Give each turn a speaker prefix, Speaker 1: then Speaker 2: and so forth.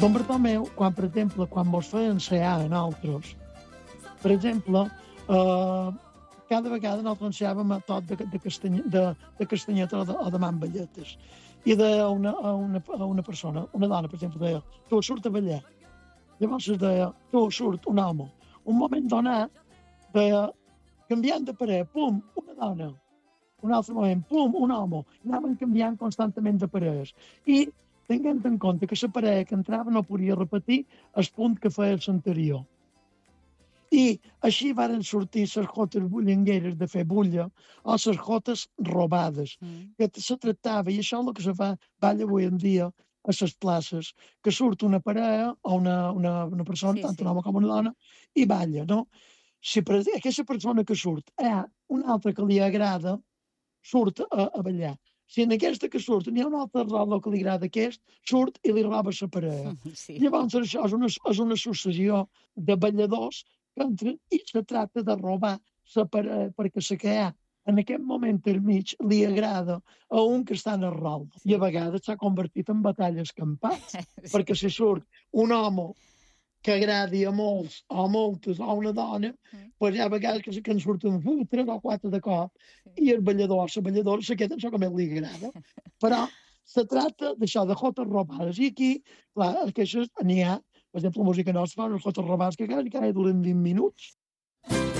Speaker 1: Don Bartomeu, per exemple, quan mos feien sear a nosaltres, per exemple, cada vegada nosaltres enseiàvem a tot de castanyeta o de mamballetes. I deia a una persona, una dona, per exemple, deia, tu surt a ballar. Llavors es deia, tu surt un home. Un moment donat, deia, canviant de parer, pum, una dona. Un altre moment, pum, un home. Anaven canviant constantment de parelles. I tenint en compte que la parella que entrava no podia repetir el punt que feia l'anterior. I així varen sortir les jotes bullangueres de fer bulla o les jotes robades, que se tractava, i això és el que se fa balla avui en dia a les places, que surt una parella o una persona, tant un home com una dona, i balla, no? Si per aquesta persona que surt hi ha una altra que li agrada, surt a ballar. Si en aquesta que surt n'hi ha una altra roba que li agrada aquest, surt i li roba la parella.
Speaker 2: Sí.
Speaker 1: Llavors això és una successió de balladors que entren i se tracta de robar la parella perquè la que hi ha en aquest moment al mig li agrada a un que està en el rol. I a vegades s'ha convertit en batalles campals, perquè si surt un home que agradi a molts o a moltes o a una dona, doncs hi ha vegades que en surten 3 o 4 de cop i el ballador o la balladora se queden amb el que més li agrada. Però se tracta d'això, de jotes robades. I aquí, clar, aquestes n'hi ha, per exemple, la música nostra fa unes jotes robades que cada duren 20 minuts.